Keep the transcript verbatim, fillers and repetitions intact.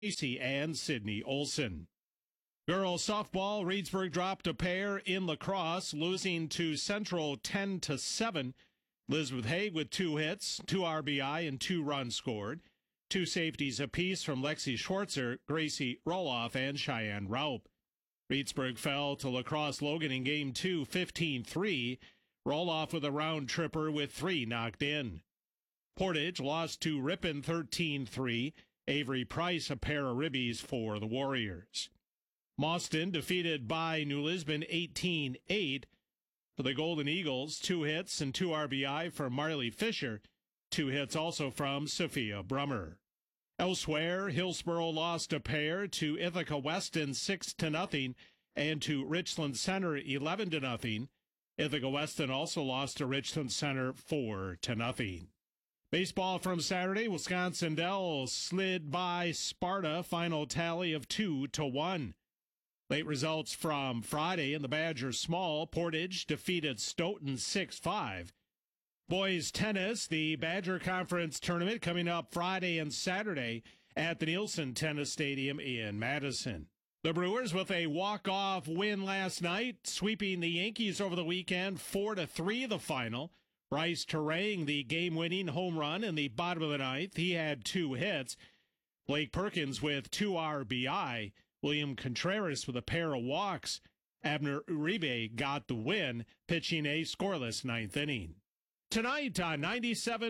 Casey and Sydney Olson. Girls softball, Reedsburg dropped a pair in lacrosse, losing to Central ten to seven. Elizabeth Haig with two hits, two R B I, and two runs scored. Two safeties apiece from Lexi Schwartzer, Gracie Roloff, and Cheyenne Raup. Reedsburg fell to Lacrosse Logan in game two, fifteen three. Roloff with a round tripper with three knocked in. Portage lost to Ripon thirteen three. Avery Price a pair of ribbies for the Warriors. Mauston defeated by New Lisbon eighteen eight. For the Golden Eagles, two hits and two R B I for Marley Fisher. Two hits also from Sophia Brummer. Elsewhere, Hillsboro lost a pair to Ithaca Weston six to nothing and to Richland Center eleven to nothing. Ithaca Weston also lost to Richland Center four to nothing. Baseball from Saturday, Wisconsin Dells slid by Sparta, final tally of two to one. Late results from Friday in the Badger Small, Portage defeated Stoughton six five. Boys tennis, the Badger Conference Tournament coming up Friday and Saturday at the Nielsen Tennis Stadium in Madison. The Brewers with a walk-off win last night, sweeping the Yankees over the weekend, four to three the final. Bryce Terang, the game-winning home run in the bottom of the ninth. He had two hits. Blake Perkins with two R B I. William Contreras with a pair of walks. Abner Uribe got the win, pitching a scoreless ninth inning. Tonight on ninety-seven